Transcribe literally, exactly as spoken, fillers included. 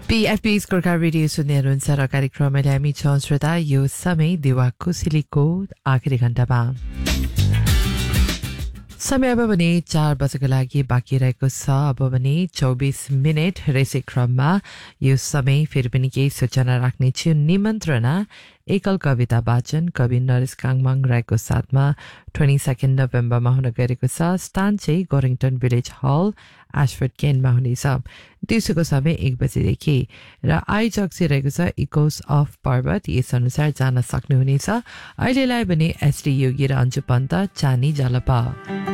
PFP Gorkha radio सुन्ने हुनुहुन्छ र कार्यक्रममा हामी छौँ श्रोता यो समय दिवा कुसिलीको आखिरी घण्टामा समय अब भने चार बजेको लागि बाँकी रहेको छ अब भने चौबिस मिनट रेसे क्रममा यो समय फेरि पनि केही सूचना राख्ने छु निमन्त्रणा एकल कविता वाचन कवि नरेश काङमाङ राईको साथमा ट्वेन्टी सेकेन्ड नोभेम्बरमा हुन गएको छ स्थान चाहिँ गोरिङटन भिलेज हल एशफोर्ड केनमा हुनेछ दिउँसोको समय एक बजेदेखि र आयोजक चाहिँ रहेको छ इकोस अफ पर्वत यसअनुसार जान सक्नुहुनेछ अहिलेलाई भने एसडी योगी र अन्जु पन्त चानी जालपा